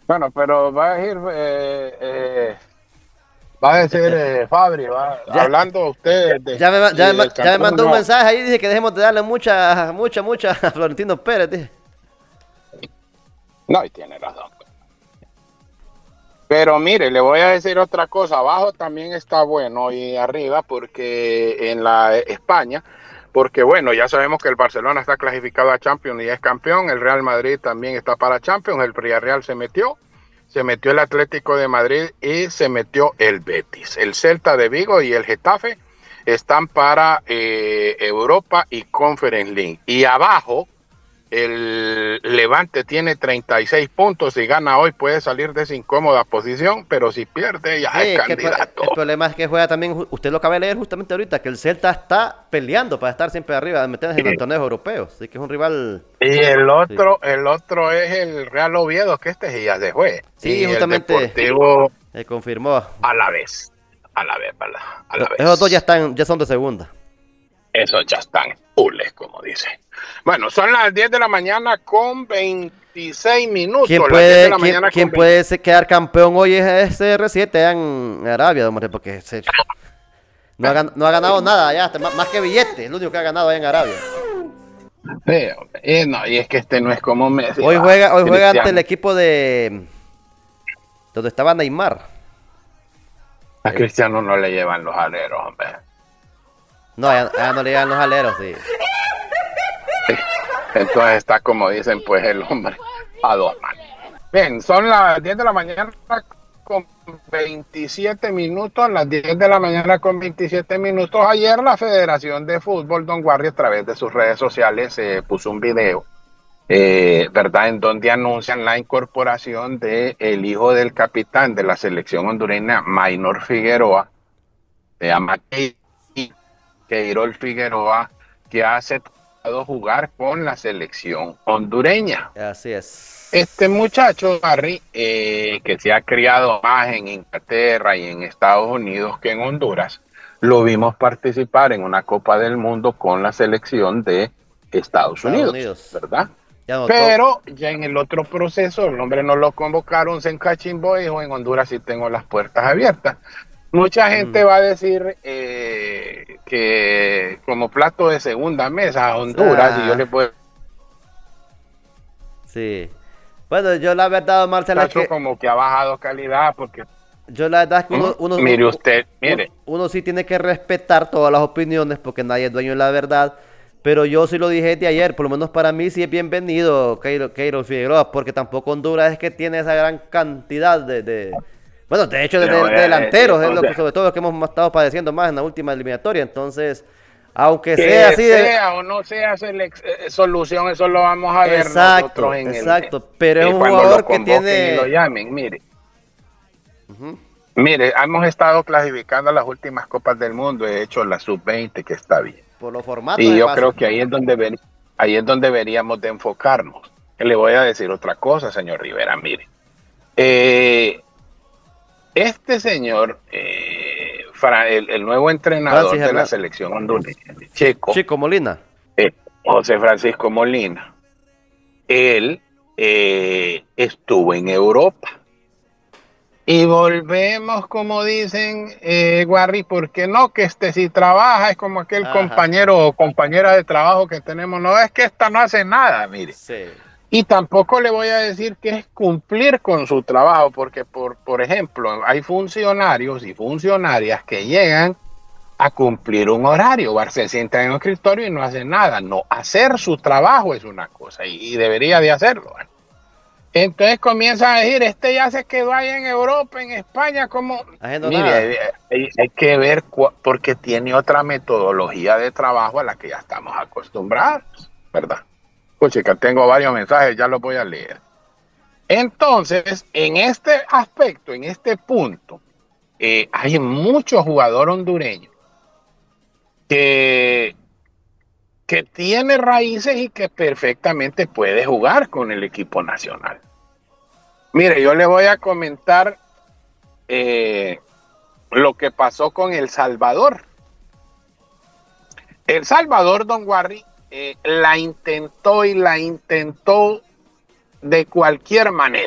Bueno, pero va a decir, va a decir Fabri, Ya, hablando usted del ya me campeón, mandó un no, mensaje ahí, dice que dejemos de darle mucha a Florentino Pérez, dije. no, y tiene razón. Pero mire, le voy a decir otra cosa. Abajo también está bueno y arriba porque en la España, porque bueno, ya sabemos que el Barcelona está clasificado a Champions y es campeón. El Real Madrid también está para Champions. El Villarreal se metió el Atlético de Madrid y se metió el Betis. El Celta de Vigo y el Getafe están para Europa y Conference League. Y abajo el Levante tiene 36 puntos. Si gana hoy puede salir de esa incómoda posición, pero si pierde ya Sí, es es que candidato. el problema es que juega también, usted lo acaba de leer justamente ahorita, que el Celta está peleando para estar siempre arriba, meterse en los torneos europeos. Así que es un rival. Y Sí, el otro es el Real Oviedo, que este ya se fue. sí, Y el justamente Deportivo confirmó. a la vez. A la vez, a la Esos dos vez. ya son de segunda. Esos ya están pules, como dice. Bueno, son las 10 de la mañana con 26 minutos. Las 10 de la mañana con Quién 20. puede quedar campeón hoy es CR7 allá en Arabia, hombre, porque no ha ganado nada allá, más que billetes, es lo único que ha ganado allá en Arabia. No, y es que este no es como Messi, Hoy juega ante el Cristiano. equipo de donde estaba Neymar. A Cristiano no le llevan los aleros, hombre. No, allá no le llegan los aleros, sí. Entonces está como dicen, pues el hombre a dos manos. Bien, son las 10 de la mañana con 27 minutos, las 10 de la mañana con 27 minutos. Ayer la Federación de Fútbol, Don Guardi, a través de sus redes sociales, puso un video, ¿verdad? En donde anuncian la incorporación de el hijo del capitán de la selección hondureña, Maynor Figueroa, se llama Keirol Figueroa, que ha aceptado jugar con la selección hondureña. Así Este es. muchacho, Barry, que se ha criado más en Inglaterra y en Estados Unidos que en Honduras, lo vimos participar en una Copa del Mundo con la selección de Estados Estados Unidos, Unidos. ¿verdad? Ya anotó. Pero ya en el otro proceso, el hombre no lo convocaron, se encachimbó y dijo, en Honduras sí tengo las puertas abiertas. Mucha gente Mm, va a decir que como plato de segunda mesa a Honduras, y yo le puedo sí. Bueno, yo la verdad, Marcela, es muchacho que como que ha bajado calidad porque yo la verdad es que mire usted, mire, uno sí tiene que respetar todas las opiniones porque nadie es dueño de la verdad. Pero yo sí lo dije de ayer, por lo menos para mí sí es bienvenido Keiro Figueroa, porque tampoco Honduras es que tiene esa gran cantidad bueno, de hecho, le voy de a decir, delanteros es o lo que sea, sobre todo lo que hemos estado padeciendo más en la última eliminatoria. Entonces, aunque sea que así sea o no sea solución, eso lo vamos a ver nosotros exacto, en exacto, pero es un cuando lo jugador que convoquen y lo tiene, llamen, mire, hemos estado clasificando las últimas Copas del Mundo, he hecho la sub-20 que está bien. por los formatos Y es yo fácil. creo que ahí es donde deberíamos de enfocarnos. Le voy a decir otra cosa, señor Rivera, mire. Eh, este señor, el nuevo Francis entrenador de la Hernández, selección hondureña, Checo, Chico Molina. eh, José Francisco Molina, él estuvo en Europa. Y volvemos, como dicen, Guarri, porque no, que si trabaja es como aquel Ajá, compañero o compañera de trabajo que tenemos, no es que esta no hace nada, mire. sí. Y tampoco le voy a decir que es cumplir con su trabajo, porque por ejemplo, hay funcionarios y funcionarias que llegan a cumplir un horario, se sientan en un escritorio y no hacen nada. No, hacer su trabajo es una cosa y debería de hacerlo. Entonces comienzan a decir, este ya se quedó ahí en Europa, en España, como, Haciendo mire, nada. hay que ver, porque tiene otra metodología de trabajo a la que ya estamos acostumbrados, ¿verdad? Pues chica, tengo varios mensajes, ya los voy a leer. Entonces, en este aspecto, en este punto, hay muchos jugadores hondureños que, que tiene raíces y que perfectamente puede jugar con el equipo nacional. Mire, yo le voy a comentar eh, lo que pasó con El Salvador. El Salvador, don Warry, la intentó y la intentó de cualquier manera.